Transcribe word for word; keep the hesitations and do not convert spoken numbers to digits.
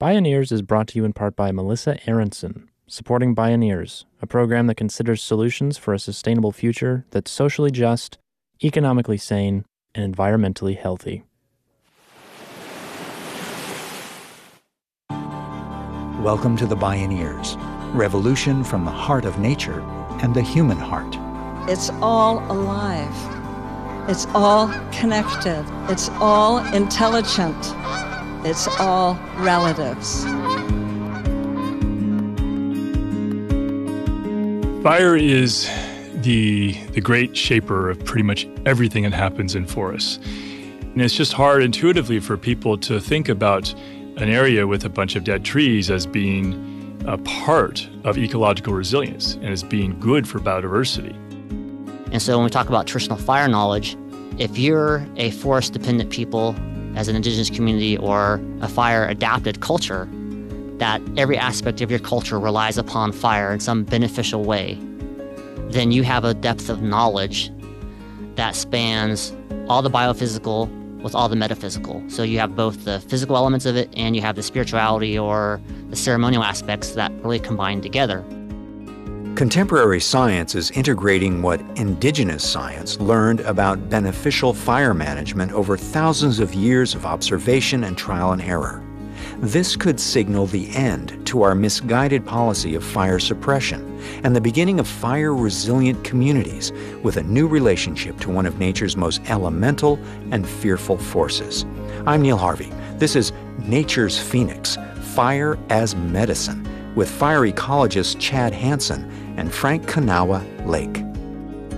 Bioneers is brought to you in part by Melissa Aronson, supporting Bioneers, a program that considers solutions for a sustainable future that's socially just, economically sane, and environmentally healthy. Welcome to the Bioneers, revolution from the heart of nature and the human heart. It's all alive. It's all connected. It's all intelligent. It's all relatives. Fire is the, the great shaper of pretty much everything that happens in forests. And it's just hard intuitively for people to think about an area with a bunch of dead trees as being a part of ecological resilience and as being good for biodiversity. And so when we talk about traditional fire knowledge, if you're a forest-dependent people as an indigenous community or a fire-adapted culture, that every aspect of your culture relies upon fire in some beneficial way, then you have a depth of knowledge that spans all the biophysical with all the metaphysical. So you have both the physical elements of it and you have the spirituality or the ceremonial aspects that really combine together. Contemporary science is integrating what indigenous science learned about beneficial fire management over thousands of years of observation and trial and error. This could signal the end to our misguided policy of fire suppression and the beginning of fire-resilient communities with a new relationship to one of nature's most elemental and fearful forces. I'm Neil Harvey. This is Nature's Phoenix, Fire as Medicine, with fire ecologist Chad Hansen and Frank Kanawa Lake.